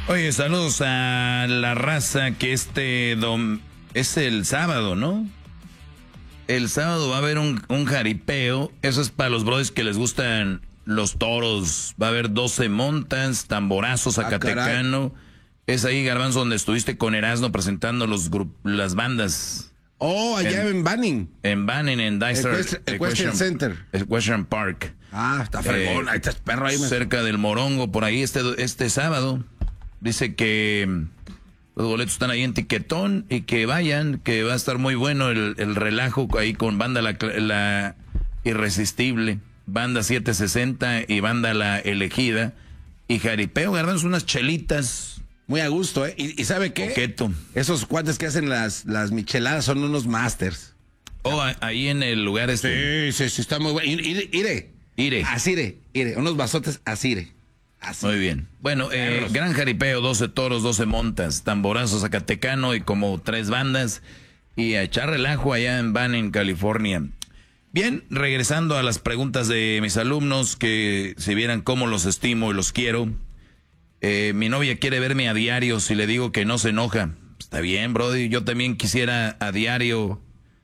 Oye, saludos a la raza que es el sábado, ¿no? El sábado va a haber un jaripeo. Eso es para los brothers que les gustan los toros. Va a haber 12 montas, tamborazo, zacatecano. Es ahí, Garbanzo, donde estuviste con Erasmo presentando las bandas. Oh, allá en Banning. En Banning, en Dicer. Equestrian Center. Equestrian Park. Ah, está fregón. Ahí estás perro ahí. Cerca del Morongo, por ahí, este sábado. Dice que los boletos están ahí en Tiquetón y que vayan, que va a estar muy bueno el relajo ahí con banda la Irresistible, banda 760 y banda La Elegida. Y jaripeo, Garbanzo, unas chelitas. Muy a gusto, ¿eh? ¿Y sabe qué? Coqueto. Esos cuates que hacen las micheladas son unos masters. Oh, ahí en el lugar Sí, está muy bueno. Ire. Asire. Unos vasotes asire. Así. Muy bien. Bueno, gran jaripeo, 12 toros, 12 montas, tamborazo zacatecano y como 3 bandas. Y a echar relajo allá en Banning, California. Bien, regresando a las preguntas de mis alumnos, que si vieran cómo los estimo y los quiero. Mi novia quiere verme a diario, si le digo que no se enoja. Está bien, brody, yo también quisiera a diario,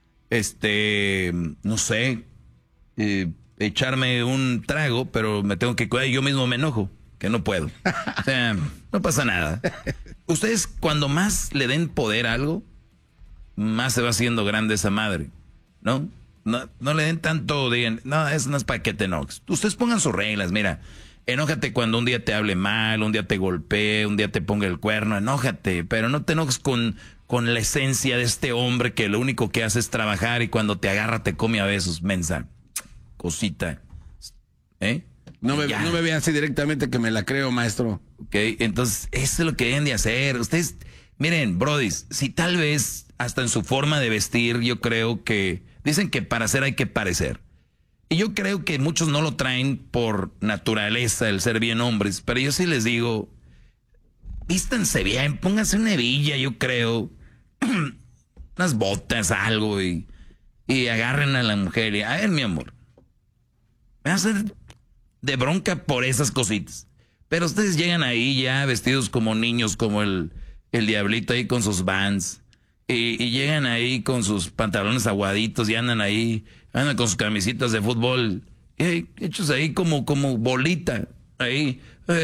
no sé, echarme un trago, pero me tengo que cuidar y yo mismo me enojo, que no puedo. O sea, no pasa nada. Ustedes cuando más le den poder a algo, más se va haciendo grande esa madre, ¿no? No le den tanto, digan, no, eso no es para que te enojes. Ustedes pongan sus reglas, mira. Enójate cuando un día te hable mal, un día te golpee, un día te ponga el cuerno, enójate, pero no te enojes con la esencia de este hombre que lo único que hace es trabajar y cuando te agarra te come a besos, mensa, cosita, ¿eh? No me vean así directamente que me la creo, maestro. Ok, entonces eso es lo que deben de hacer. Ustedes, miren, brodis, si tal vez hasta en su forma de vestir, yo creo que, dicen que para ser hay que parecer. Y yo creo que muchos no lo traen por naturaleza, el ser bien hombres. Pero yo sí les digo, vístanse bien, pónganse una hebilla, yo creo. Unas botas, algo, y agarren a la mujer. Y, a ver, mi amor, me vas a hacer de bronca por esas cositas. Pero ustedes llegan ahí ya vestidos como niños, como el diablito ahí con sus Vans. Y llegan ahí con sus pantalones aguaditos y andan con sus camisitas de fútbol, hechos ahí como bolita, ahí.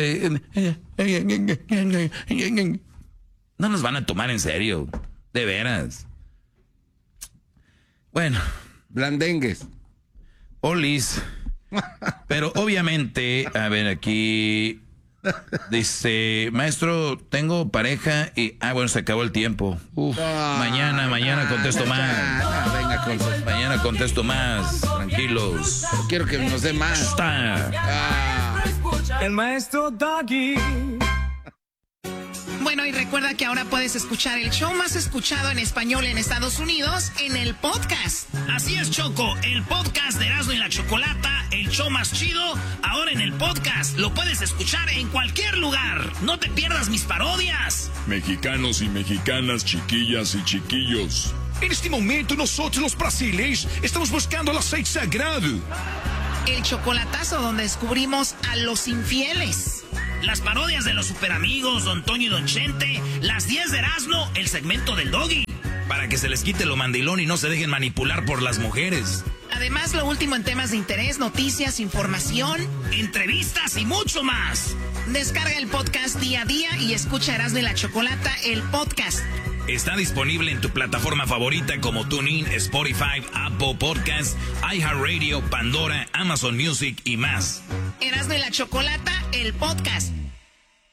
No nos van a tomar en serio, de veras. Bueno. Blandengues. Olis. Pero obviamente, a ver, aquí dice, maestro, tengo pareja y... bueno, se acabó el tiempo. Mañana contesto más. Mañana contesto más. Tranquilos. Quiero que nos dé más. El maestro Doggy. Bueno, y recuerda que ahora puedes escuchar el show más escuchado en español en Estados Unidos en el podcast. Así es, Choco, el podcast de Erasmo y la Chocolata, el show más chido, ahora en el podcast. Lo puedes escuchar en cualquier lugar. No te pierdas mis parodias. Mexicanos y mexicanas, chiquillas y chiquillos. En este momento nosotros los brasileños estamos buscando el aceite sagrado. El chocolatazo donde descubrimos a los infieles. Las parodias de los superamigos, Don Toño y Don Chente, las 10 de Erasmo, el segmento del Doggy. Para que se les quite lo mandilón y no se dejen manipular por las mujeres. Además, lo último en temas de interés, noticias, información, entrevistas y mucho más. Descarga el podcast día a día y escucha Erasmo y la Chocolata, el podcast. Está disponible en tu plataforma favorita como TuneIn, Spotify, Apple Podcasts, iHeartRadio, Pandora, Amazon Music y más. Erasmo y la Chocolata, el podcast.